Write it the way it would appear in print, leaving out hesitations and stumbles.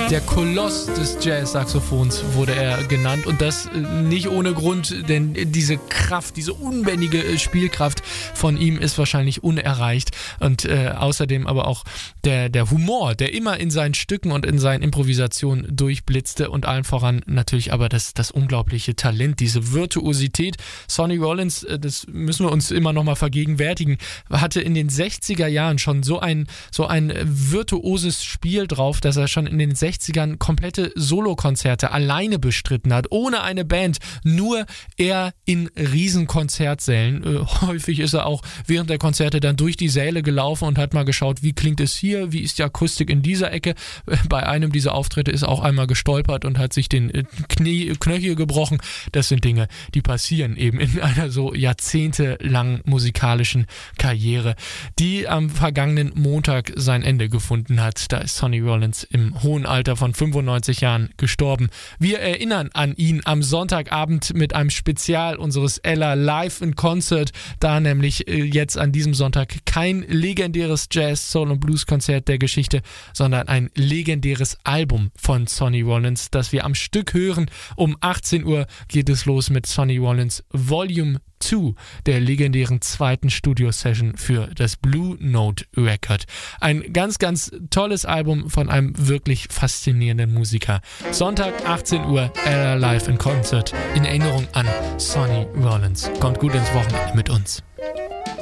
Der Koloss des Jazz-Saxophons wurde er genannt und das nicht ohne Grund, denn diese Kraft, diese unbändige Spielkraft von ihm ist wahrscheinlich unerreicht und außerdem aber auch der Humor, der immer in seinen Stücken und in seinen Improvisationen durchblitzte und allen voran natürlich aber das unglaubliche Talent, diese Virtuosität. Sonny Rollins, das müssen wir uns immer noch mal vergegenwärtigen, hatte in den 60er Jahren schon so ein virtuoses Spiel drauf, dass er schon in den 60ern komplette Solokonzerte alleine bestritten hat, ohne eine Band, nur er in Riesenkonzertsälen. Häufig ist er auch während der Konzerte dann durch die Säle gelaufen und hat mal geschaut, wie klingt es hier, wie ist die Akustik in dieser Ecke. Bei einem dieser Auftritte ist er auch einmal gestolpert und hat sich den Knöchel gebrochen. Das sind Dinge, die passieren eben in einer so jahrzehntelangen musikalischen Karriere, die am vergangenen Montag sein Ende gefunden hat. Da ist Sonny Rollins im hohen Alter von 95 Jahren gestorben. Wir erinnern an ihn am Sonntagabend mit einem Spezial unseres Ella Live in Concert, da nämlich jetzt an diesem Sonntag kein legendäres Jazz, Soul und Blues Konzert der Geschichte, sondern ein legendäres Album von Sonny Rollins, das wir am Stück hören. Um 18 Uhr geht es los mit Sonny Rollins Volume 2, der legendären zweiten Studio-Session für das Blue Note Record. Ein ganz, ganz tolles Album von einem wirklich faszinierenden Musiker. Sonntag 18 Uhr, Ella Live in Concert in Erinnerung an Sonny Rollins. Kommt gut ins Wochenende mit uns.